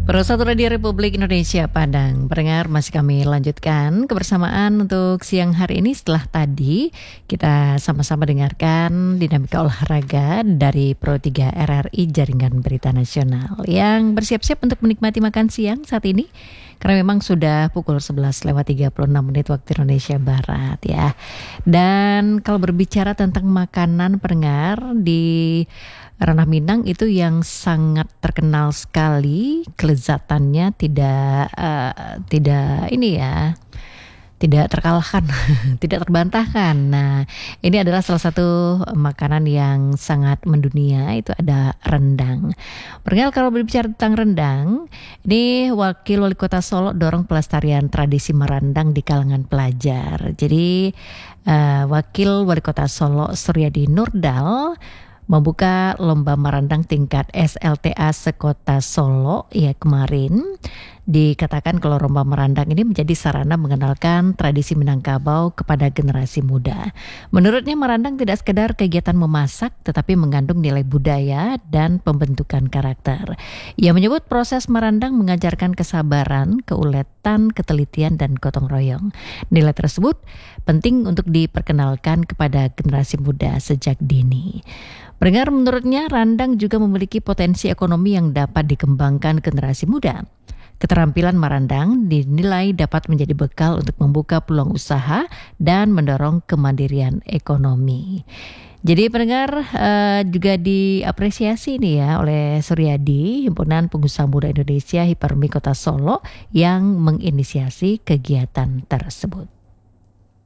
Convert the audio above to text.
Pemirsa Radio Republik Indonesia Padang, pendengar, masih kami lanjutkan kebersamaan untuk siang hari ini. Setelah tadi kita sama-sama dengarkan dinamika olahraga dari Pro 3 RRI Jaringan Berita Nasional yang bersiap-siap untuk menikmati makan siang saat ini. Karena memang sudah pukul 11:36 waktu Indonesia Barat ya. Dan kalau berbicara tentang makanan, pendengar, di Ranah Minang itu yang sangat terkenal sekali, kelezatannya tidak terkalahkan, tidak terbantahkan. Nah, ini adalah salah satu makanan yang sangat mendunia, itu ada rendang. Perihal kalau berbicara tentang rendang, ini Wakil Wali Kota Solo dorong pelestarian tradisi merandang di kalangan pelajar. Jadi Wakil Wali Kota Solo Suryadi Nurdal membuka lomba merandang tingkat SLTA sekota Solo ya kemarin. Dikatakan kalau lomba merandang ini menjadi sarana mengenalkan tradisi Minangkabau kepada generasi muda. Menurutnya merandang tidak sekedar kegiatan memasak, tetapi mengandung nilai budaya dan pembentukan karakter. Ia menyebut proses merandang mengajarkan kesabaran, keuletan, ketelitian, dan gotong royong. Nilai tersebut penting untuk diperkenalkan kepada generasi muda sejak dini. Pendengar, menurutnya randang juga memiliki potensi ekonomi yang dapat dikembangkan generasi muda. Keterampilan merandang dinilai dapat menjadi bekal untuk membuka peluang usaha dan mendorong kemandirian ekonomi. Jadi pendengar, juga diapresiasi nih ya oleh Suryadi, Himpunan Pengusaha Muda Indonesia Hipermi Kota Solo yang menginisiasi kegiatan tersebut.